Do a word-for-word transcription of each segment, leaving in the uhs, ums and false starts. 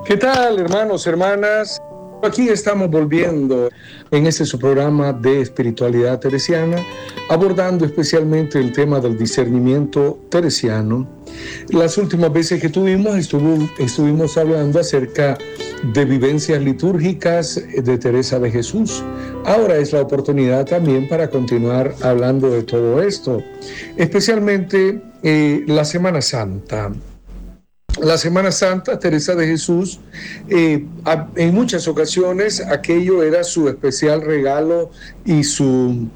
¿Qué tal, hermanos, hermanas? Aquí estamos volviendo en este su programa de espiritualidad teresiana, abordando especialmente el tema del discernimiento teresiano. Las últimas veces que tuvimos, estuvo, estuvimos hablando acerca de vivencias litúrgicas de Teresa de Jesús. Ahora es la oportunidad también para continuar hablando de todo esto, especialmente eh, la Semana Santa. La Semana Santa, Teresa de Jesús, eh, a, en muchas ocasiones aquello era su especial regalo y su,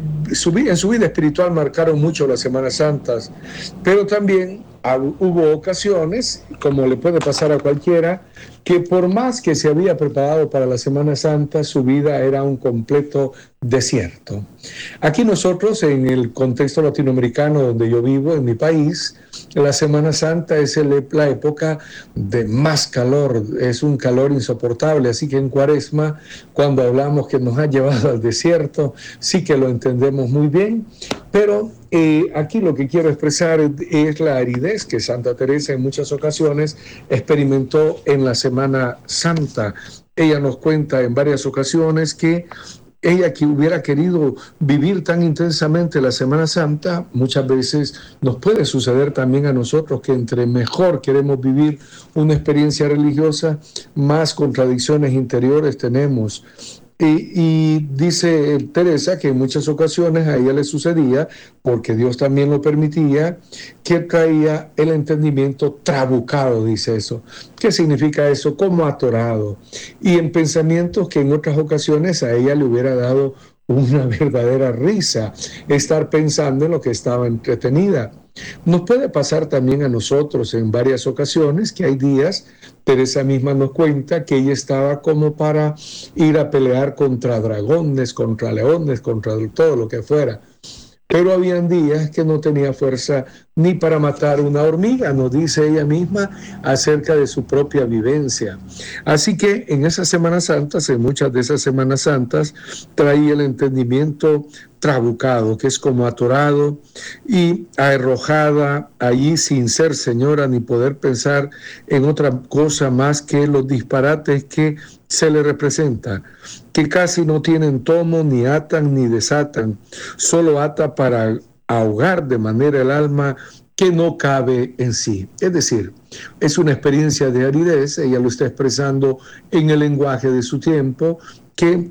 su, en su vida espiritual marcaron mucho las Semanas Santas, pero también hubo ocasiones, como le puede pasar a cualquiera, que por más que se había preparado para la Semana Santa, su vida era un completo desierto. Aquí nosotros, en el contexto latinoamericano donde yo vivo, en mi país, la Semana Santa es el, la época de más calor, es un calor insoportable, así que en Cuaresma, cuando hablamos que nos ha llevado al desierto, sí que lo entendemos muy bien, pero eh, aquí lo que quiero expresar es, es la aridez que Santa Teresa en muchas ocasiones experimentó en la Semana Santa. Ella nos cuenta en varias ocasiones que ella que hubiera querido vivir tan intensamente la Semana Santa, muchas veces nos puede suceder también a nosotros que entre mejor queremos vivir una experiencia religiosa, más contradicciones interiores tenemos. Y, y dice Teresa que en muchas ocasiones a ella le sucedía, porque Dios también lo permitía, que traía el entendimiento trabucado, dice eso. ¿Qué significa eso? Como atorado. Y en pensamientos que en otras ocasiones a ella le hubiera dado una verdadera risa estar pensando en lo que estaba entretenida. Nos puede pasar también a nosotros en varias ocasiones que hay días, Teresa misma nos cuenta que ella estaba como para ir a pelear contra dragones, contra leones, contra todo lo que fuera. Pero habían días que no tenía fuerza ni para matar una hormiga, nos dice ella misma acerca de su propia vivencia. Así que en esas Semanas Santas, en muchas de esas Semanas Santas, traía el entendimiento trabucado, que es como atorado y arrojada allí sin ser señora ni poder pensar en otra cosa más que los disparates que se le representa, que casi no tienen tomo, ni atan, ni desatan, solo ata para ahogar de manera el alma que no cabe en sí. Es decir, es una experiencia de aridez, ella lo está expresando en el lenguaje de su tiempo, que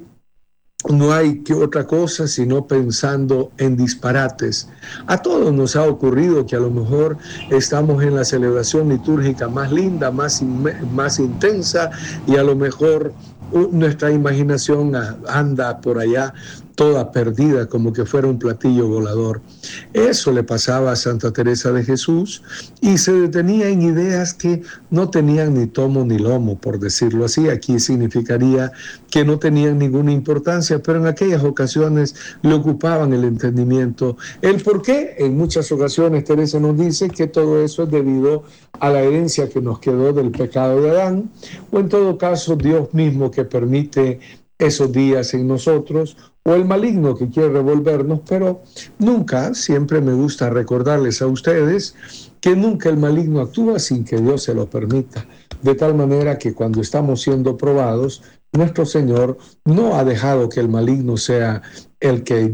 no hay que otra cosa sino pensando en disparates. A todos nos ha ocurrido que a lo mejor estamos en la celebración litúrgica más linda, más, más intensa, y a lo mejor nuestra imaginación anda por allá toda perdida, como que fuera un platillo volador. Eso le pasaba a Santa Teresa de Jesús y se detenía en ideas que no tenían ni tomo ni lomo, por decirlo así. Aquí significaría que no tenían ninguna importancia, pero en aquellas ocasiones le ocupaban el entendimiento. ¿El por qué? En muchas ocasiones Teresa nos dice que todo eso es debido a la herencia que nos quedó del pecado de Adán, o en todo caso Dios mismo que permite esos días en nosotros, o el maligno que quiere revolvernos, pero nunca, siempre me gusta recordarles a ustedes que nunca el maligno actúa sin que Dios se lo permita, de tal manera que cuando estamos siendo probados, nuestro Señor no ha dejado que el maligno sea el que